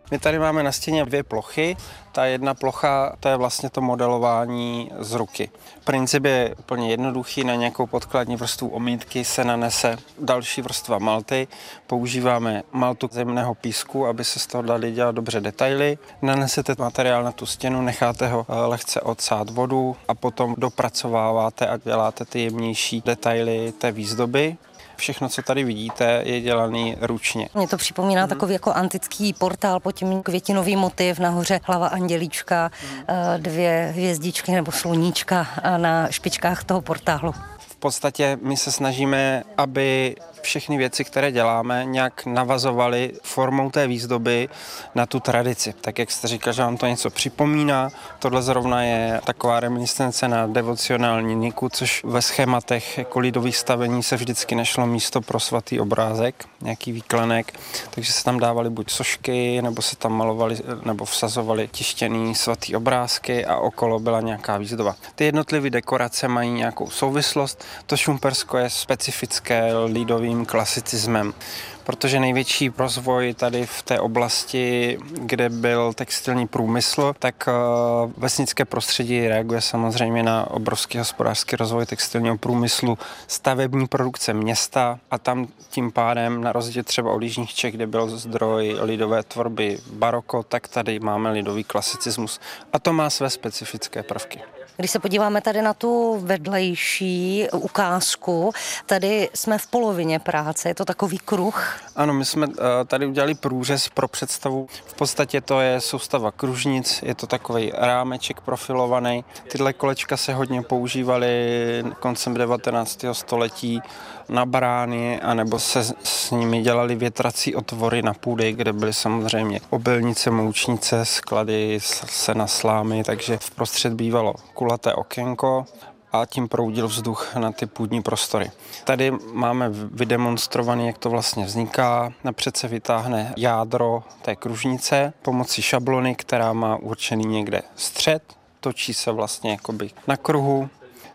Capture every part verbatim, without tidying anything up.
My tady máme na stěně dvě plochy. Ta jedna plocha, to je vlastně to modelování z ruky. Princip je úplně jednoduchý, na nějakou podkladní vrstvu omítky se nanese další vrstva malty. Používáme maltu zemného písku, aby se z toho dali dělat dobře detaily. Nanesete materiál na tu stěnu, necháte ho lehce odsát vodu a potom dopracováváte a děláte ty jemnější detaily té výzdoby. Všechno, co tady vidíte, je dělaný ručně. Mně to připomíná hmm. takový jako antický portál, pod tím květinový motiv, nahoře hlava andělíčka, hmm. dvě hvězdičky nebo sluníčka na špičkách toho portálu. V podstatě my se snažíme, aby všechny věci, které děláme, nějak navazovaly formou té výzdoby na tu tradici. Tak jak jste říkal, že vám to něco připomíná, tohle zrovna je taková reminiscence na devocionální niku, což ve schématech jako lidových stavení se vždycky nešlo místo pro svatý obrázek, nějaký výklenek, takže se tam dávaly buď sošky, nebo se tam malovali, nebo vsazovaly tištěný svatý obrázky a okolo byla nějaká výzdoba. Ty jednotlivé dekorace mají nějakou souvislost, to Šumpersko je specifické lidovým klasicismem, protože největší rozvoj tady v té oblasti, kde byl textilní průmysl, tak vesnické prostředí reaguje samozřejmě na obrovský hospodářský rozvoj textilního průmyslu, stavební produkce města a tam tím pádem, na rozdíl třeba od jižních Čech, kde byl zdroj lidové tvorby baroko, tak tady máme lidový klasicismus a to má své specifické prvky. Když se podíváme tady na tu vedlejší ukázku, tady jsme v polovině práce, je to takový kruh. Ano, my jsme tady udělali průřez pro představu. V podstatě to je soustava kružnic, je to takový rámeček profilovaný. Tyhle kolečka se hodně používaly koncem devatenáctého století na brány, anebo se s nimi dělaly větrací otvory na půdy, kde byly samozřejmě obilnice, moučnice, sklady, sena, slámy, takže vprostřed bývalo kulaté okénko a tím proudil vzduch na ty půdní prostory. Tady máme vydemonstrovaný, jak to vlastně vzniká. Napřed se vytáhne jádro té kružnice pomocí šablony, která má určený někde střed, točí se vlastně jakoby na kruhu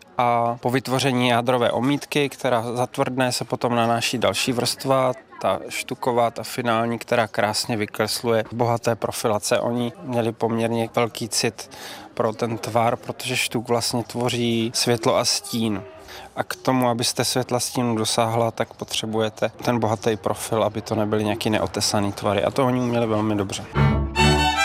a po vytvoření jádrové omítky, která zatvrdne, se potom nanáší další vrstva, ta štuková, ta finální, která krásně vykresluje bohaté profilace. Oni měli poměrně velký cit pro ten tvar, protože štuk vlastně tvoří světlo a stín. A k tomu, abyste světla stínu dosáhla, tak potřebujete ten bohatý profil, aby to nebyly nějaký neotesaný tvary. A to oni uměli velmi dobře.